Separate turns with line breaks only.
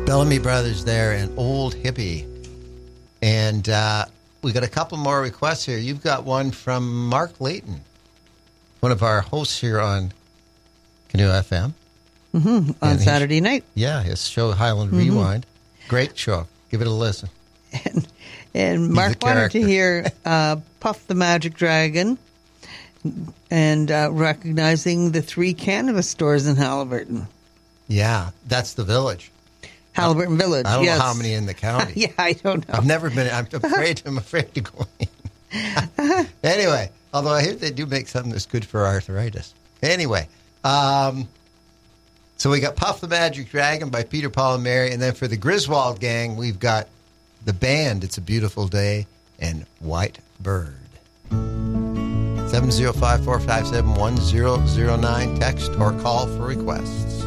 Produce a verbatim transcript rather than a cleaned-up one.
Bellamy Brothers there and Old Hippie. And uh, we got a couple more requests here. You've got one from Mark Layton, one of our hosts here on Canoe F M.
Mm-hmm. On
And
Saturday
his,
night.
Yeah, his show, Highland mm-hmm. Rewind. Great show. Give it a listen.
And, and Mark wanted to hear uh, Puff the Magic Dragon and uh, recognizing the three cannabis stores in Haliburton.
Yeah, that's the village.
Haliburton Village,
I don't
yes.
know how many in the county.
Yeah, I don't know.
I've never been. I'm afraid. I'm afraid to go in. Anyway, although I hear they do make something that's good for arthritis. Anyway, um, so we got Puff the Magic Dragon by Peter, Paul, and Mary, and then for the Griswold Gang, we've got the band, It's a Beautiful Day, and White Bird. seven zero five, four five seven, one zero zero nine. Text or call for requests.